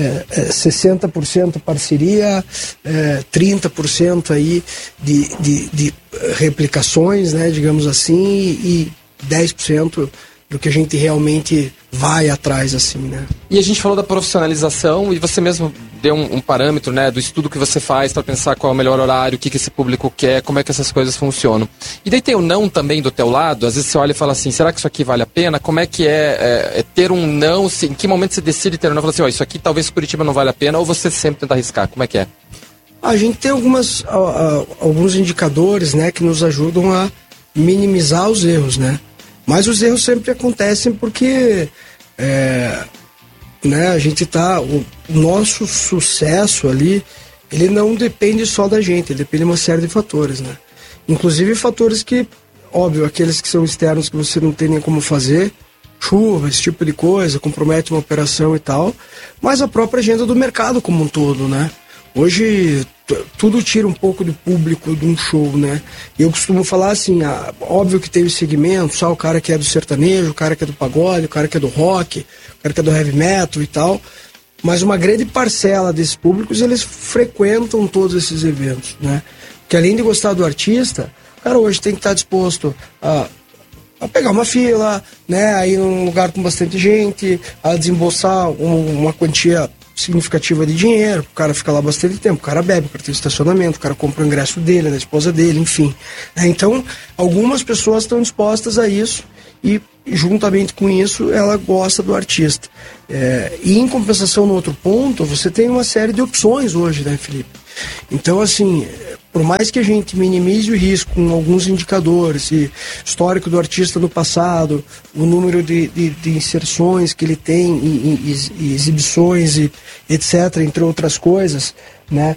60% parceria, 30% aí de replicações, né, digamos assim, e 10% do que a gente realmente vai atrás, assim, né. E a gente falou da profissionalização e você mesmo deu um parâmetro, né, do estudo que você faz para pensar qual é o melhor horário, o que esse público quer, como é que essas coisas funcionam. E daí tem o não também do teu lado, às vezes você olha e fala assim, será que isso aqui vale a pena? Como é que é ter um não, em que momento você decide ter um não? Fala assim, isso aqui talvez Curitiba não vale a pena, ou você sempre tenta arriscar, como é que é? A gente tem alguns indicadores, né, que nos ajudam a minimizar os erros, né. Mas os erros sempre acontecem porque né, a gente o nosso sucesso ali, ele não depende só da gente, ele depende de uma série de fatores, né? Inclusive fatores que, óbvio, aqueles que são externos que você não tem nem como fazer, chuva, esse tipo de coisa, compromete uma operação e tal, mas a própria agenda do mercado como um todo, né? Hoje tudo tira um pouco do público de um show, né? Eu costumo falar assim, óbvio que tem os segmentos, só o cara que é do sertanejo, o cara que é do pagode, o cara que é do rock, o cara que é do heavy metal e tal, mas uma grande parcela desses públicos, eles frequentam todos esses eventos, né? Porque além de gostar do artista, o cara hoje tem que estar disposto a pegar uma fila, né? A ir num lugar com bastante gente, a desembolsar uma quantia significativa de dinheiro, o cara fica lá bastante tempo, o cara bebe, o cara tem estacionamento, o cara compra o ingresso dele, da esposa dele, enfim. Então, algumas pessoas estão dispostas a isso e, juntamente com isso, ela gosta do artista. E, em compensação, no outro ponto, você tem uma série de opções hoje, né, Felipe? Então, assim, por mais que a gente minimize o risco com alguns indicadores, e histórico do artista no passado, o número de inserções que ele tem e exibições e etc., entre outras coisas, né?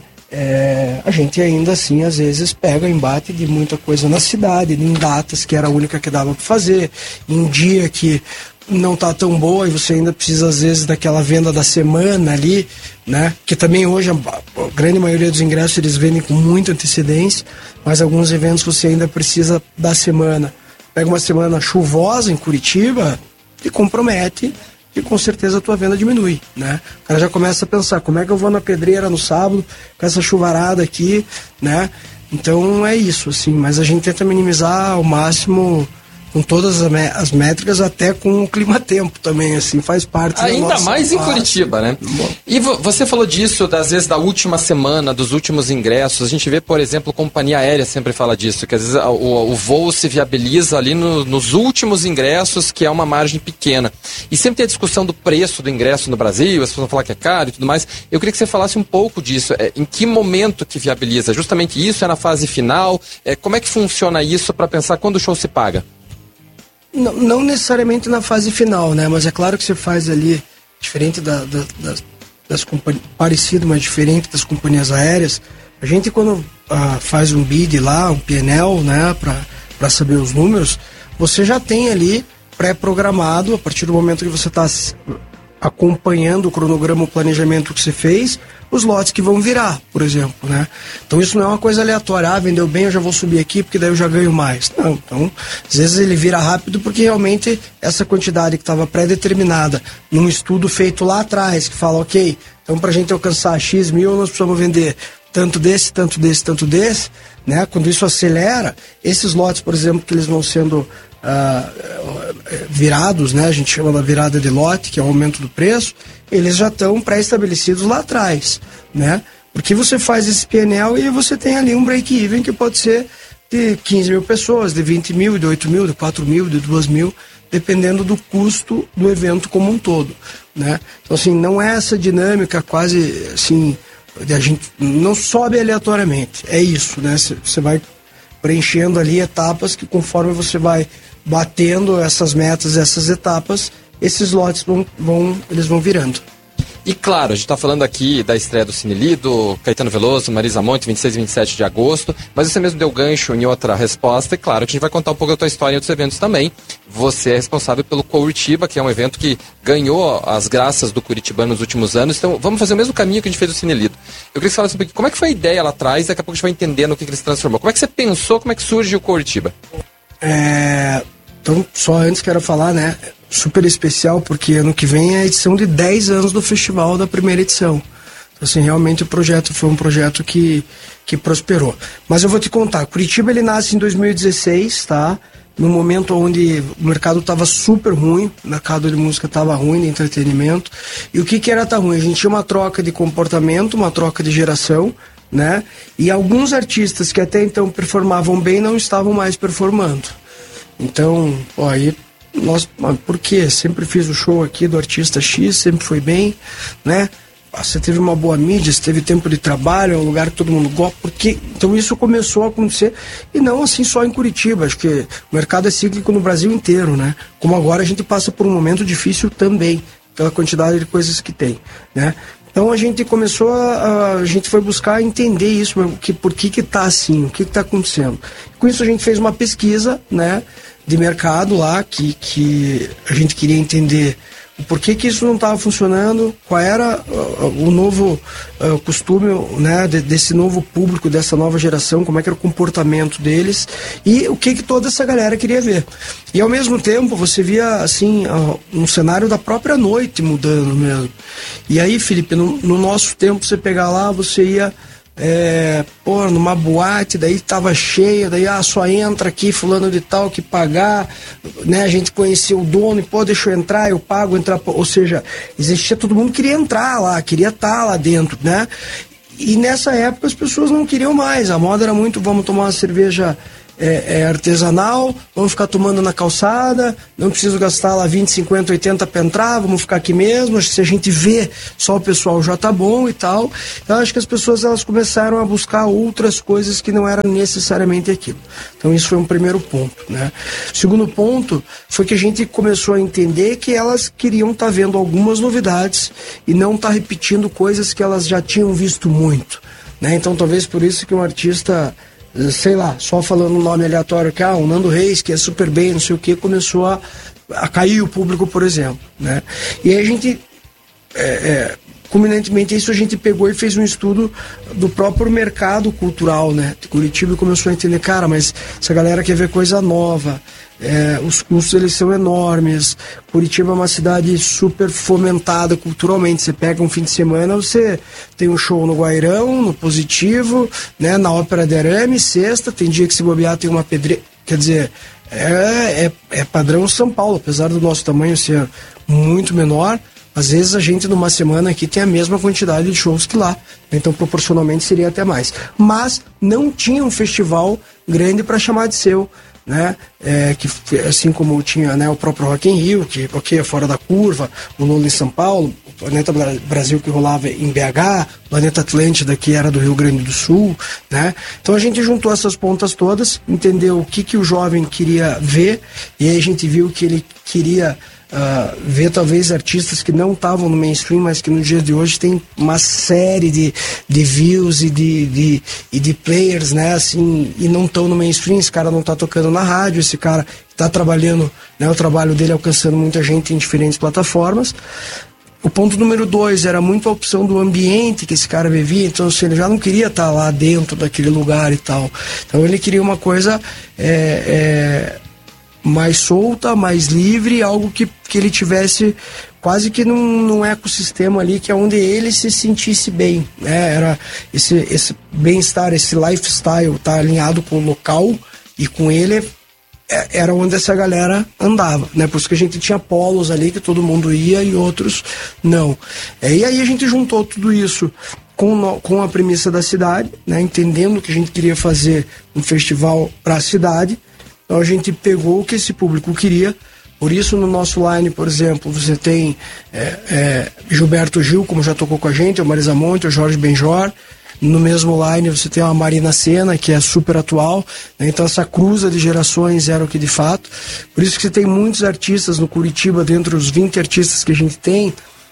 A gente ainda assim, às vezes, pega embate de muita coisa na cidade, em datas que era a única que dava para fazer, em dia que não tá tão boa e você ainda precisa, às vezes, daquela venda da semana ali, né? Que também hoje a grande maioria dos ingressos eles vendem com muita antecedência, mas alguns eventos você ainda precisa da semana. Pega uma semana chuvosa em Curitiba e compromete e com certeza a tua venda diminui, né? O cara já começa a pensar, como é que eu vou na pedreira no sábado com essa chuvarada aqui, né? Então é isso, assim, mas a gente tenta minimizar ao máximo com todas as métricas, até com o clima-tempo também, assim, faz parte da ainda nossa mais em Curitiba, né? E você falou disso, às vezes, da última semana, dos últimos ingressos. A gente vê, por exemplo, companhia aérea sempre fala disso, que às vezes o voo se viabiliza ali nos últimos ingressos, que é uma margem pequena. E sempre tem a discussão do preço do ingresso no Brasil, as pessoas vão falar que é caro e tudo mais. Eu queria que você falasse um pouco disso. Em que momento que viabiliza? Justamente isso? É na fase final? Como é que funciona isso para pensar quando o show se paga? Não necessariamente na fase final, né? Mas é claro que você faz ali, diferente das companhias, parecido, mas diferente das companhias aéreas. A gente, quando faz um bid lá, um PNL, né, para saber os números, você já tem ali pré-programado, a partir do momento que você está acompanhando o cronograma, o planejamento que você fez, os lotes que vão virar, por exemplo, né? Então isso não é uma coisa aleatória, vendeu bem, eu já vou subir aqui porque daí eu já ganho mais. Não, então às vezes ele vira rápido porque realmente essa quantidade que estava pré-determinada num estudo feito lá atrás, que fala, ok, então pra gente alcançar X mil nós precisamos vender tanto desse, tanto desse, tanto desse, né? Quando isso acelera, esses lotes, por exemplo, que eles vão sendo virados, né? A gente chama da virada de lote, que é o aumento do preço, eles já estão pré-estabelecidos lá atrás, né? Porque você faz esse PNL e você tem ali um break-even que pode ser de 15 mil pessoas, de 20 mil, de 8 mil, de 4 mil, de 2 mil, dependendo do custo do evento como um todo, né? Então, assim, não é essa dinâmica quase, assim, a gente não sobe aleatoriamente, é isso, né? Você vai preenchendo ali etapas que, conforme você vai batendo essas metas, essas etapas, esses lotes vão virando. E claro, a gente está falando aqui da estreia do Cine Lido, Caetano Veloso, Marisa Monte, 26 e 27 de agosto, mas você mesmo deu gancho em outra resposta, e claro que a gente vai contar um pouco da tua história em outros eventos também. Você é responsável pelo Curitiba, que é um evento que ganhou as graças do Curitibano nos últimos anos, então vamos fazer o mesmo caminho que a gente fez do Cine Lido. Eu queria que você falasse um pouquinho, como é que foi a ideia lá atrás, daqui a pouco a gente vai entender no que ele se transformou. Como é que você pensou, como é que surge o Curitiba? Então, só antes quero falar, né, super especial, porque ano que vem é a edição de 10 anos do festival, da primeira edição. Então, assim, realmente o projeto foi um projeto que prosperou. Mas eu vou te contar, Curitiba ele nasce em 2016, tá? No momento onde o mercado estava super ruim, o mercado de música estava ruim, de entretenimento. E o que era tá ruim? A gente tinha uma troca de comportamento, uma troca de geração, né? E alguns artistas que até então performavam bem não estavam mais performando. Então, aí nós, por quê? Sempre fiz o show aqui do artista X, sempre foi bem, né? Você teve uma boa mídia, você teve tempo de trabalho, é um lugar que todo mundo gosta, porque então isso começou a acontecer, e não assim só em Curitiba, acho que o mercado é cíclico no Brasil inteiro, né? Como agora a gente passa por um momento difícil também, pela quantidade de coisas que tem, né? Então a gente começou a gente foi buscar entender isso, por que tá assim, o que tá acontecendo. Com isso a gente fez uma pesquisa, né, de mercado lá, que a gente queria entender o porquê que isso não estava funcionando, qual era o novo costume, né, desse novo público, dessa nova geração, como é que era o comportamento deles e o que toda essa galera queria ver. E ao mesmo tempo você via assim um cenário da própria noite mudando mesmo. E aí, Felipe, no nosso tempo, você pegar lá, você ia numa boate, daí tava cheia, daí só entra aqui fulano de tal que pagar, né? A gente conhecia o dono e deixa eu entrar, eu pago entrar, ou seja, existia, todo mundo queria entrar lá, queria estar lá dentro, né? E nessa época as pessoas não queriam mais, a moda era muito, vamos tomar uma cerveja artesanal, vamos ficar tomando na calçada, não preciso gastar lá 20, 50, 80 para entrar, vamos ficar aqui mesmo, se a gente vê só o pessoal já tá bom e tal. Então acho que as pessoas elas começaram a buscar outras coisas que não eram necessariamente aquilo. Então isso foi um primeiro ponto, né? O segundo ponto foi que a gente começou a entender que elas queriam estar vendo algumas novidades e não estar repetindo coisas que elas já tinham visto muito, né? Então talvez por isso que um artista, sei lá, só falando um nome aleatório, que o Nando Reis, que é super bem, não sei o que, começou a cair o público, por exemplo, né? E aí a gente, culminantemente isso, a gente pegou e fez um estudo do próprio mercado cultural, né, de Curitiba, e começou a entender, cara, mas essa galera quer ver coisa nova, os custos eles são enormes, Curitiba é uma cidade super fomentada culturalmente, você pega um fim de semana, você tem um show no Guairão, no Positivo, né, na Ópera de Arame, sexta, tem dia que se bobear tem uma pedreira, quer dizer, é padrão São Paulo, apesar do nosso tamanho ser muito menor, às vezes a gente numa semana aqui tem a mesma quantidade de shows que lá, então proporcionalmente seria até mais, mas não tinha um festival grande para chamar de seu, né? Que assim como tinha, né, o próprio Rock in Rio, que é fora da curva, o Lola em São Paulo, o Planeta Brasil que rolava em BH, o Planeta Atlântida que era do Rio Grande do Sul, né? Então a gente juntou essas pontas todas, entendeu o que o jovem queria ver, e aí a gente viu que ele queria ver talvez artistas que não estavam no mainstream, mas que no dia de hoje tem uma série de views e de players, né, assim, e não estão no mainstream. Esse cara não está tocando na rádio, esse cara está trabalhando, né, o trabalho dele alcançando muita gente em diferentes plataformas. O ponto número 2 era muito a opção do ambiente que esse cara vivia, então assim, ele já não queria estar lá dentro daquele lugar e tal, então ele queria uma coisa mais solta, mais livre, algo que ele tivesse quase que num ecossistema ali, que é onde ele se sentisse bem, né? Era esse bem-estar, esse lifestyle tá alinhado com o local e com ele, era onde essa galera andava, né? Por isso que a gente tinha polos ali que todo mundo ia e outros não. E aí a gente juntou tudo isso com a premissa da cidade, né? Entendendo que a gente queria fazer um festival para a cidade. Então a gente pegou o que esse público queria, por isso no nosso line, por exemplo, você tem Gilberto Gil, como já tocou com a gente, o Marisa Monte, o Jorge Benjor. No mesmo line você tem a Marina Sena, que é super atual, né? Então essa cruza de gerações era o que de fato. Por isso que você tem muitos artistas no Curitiba, dentre os 20 artistas que a gente tem,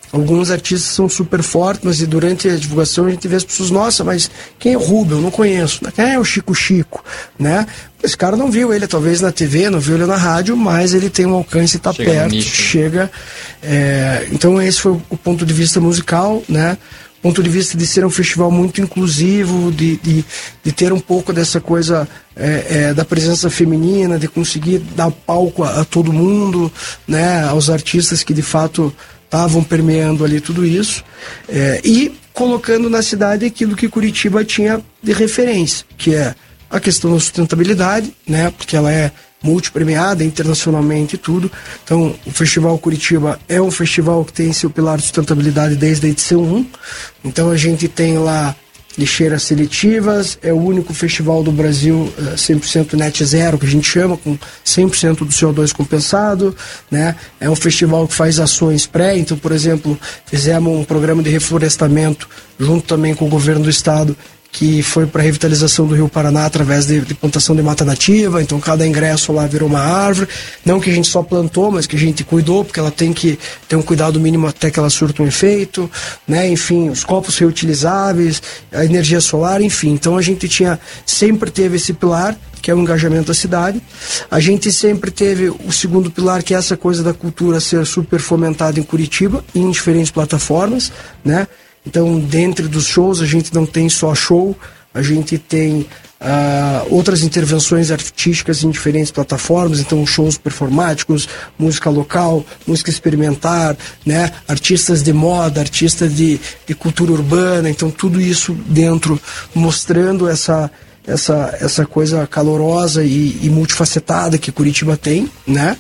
Alguns artistas são super fortes, mas durante a divulgação a gente vê as pessoas, nossa, mas quem é o Rubio? Eu não conheço. Quem é o Chico Chico? Né? Esse cara não viu ele talvez na TV, não viu ele na rádio, mas ele tem um alcance, está perto, chega. Então esse foi o ponto de vista musical, né? Ponto de vista de ser um festival muito inclusivo, de ter um pouco dessa coisa da presença feminina, de conseguir dar palco a todo mundo, né? Aos artistas que de fato estavam permeando ali tudo isso, e colocando na cidade aquilo que Curitiba tinha de referência, que é a questão da sustentabilidade, né? Porque ela é multipremiada internacionalmente e tudo. Então, o Festival Curitiba é um festival que tem seu pilar de sustentabilidade desde a edição 1. Então, a gente tem lá lixeiras seletivas, é o único festival do Brasil 100% net zero, que a gente chama, com 100% do CO2 compensado, né? É um festival que faz ações então, por exemplo, fizemos um programa de reflorestamento junto também com o governo do estado, que foi para a revitalização do Rio Paraná através de plantação de mata nativa. Então cada ingresso lá virou uma árvore, não que a gente só plantou, mas que a gente cuidou, porque ela tem que ter um cuidado mínimo até que ela surta um efeito, né? Enfim, os copos reutilizáveis, a energia solar, enfim. Então a gente sempre teve esse pilar, que é o engajamento da cidade. A gente sempre teve o segundo pilar, que é essa coisa da cultura ser super fomentada em Curitiba, em diferentes plataformas, né? Então, dentro dos shows, a gente não tem só show, a gente tem outras intervenções artísticas em diferentes plataformas, então shows performáticos, música local, música experimental, né? Artistas de moda, artistas de cultura urbana, então tudo isso dentro, mostrando essa coisa calorosa e multifacetada que Curitiba tem, né?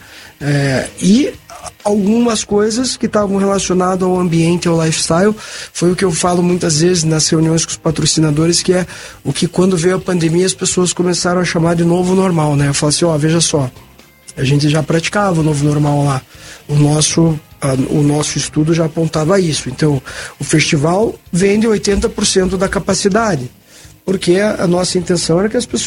E algumas coisas que estavam relacionadas ao ambiente, ao lifestyle, foi o que eu falo muitas vezes nas reuniões com os patrocinadores, que é o que quando veio a pandemia as pessoas começaram a chamar de novo normal, né? Eu falo assim, veja só, a gente já praticava o novo normal lá, o nosso estudo já apontava isso. Então, o festival vende 80% da capacidade, porque a nossa intenção era que as pessoas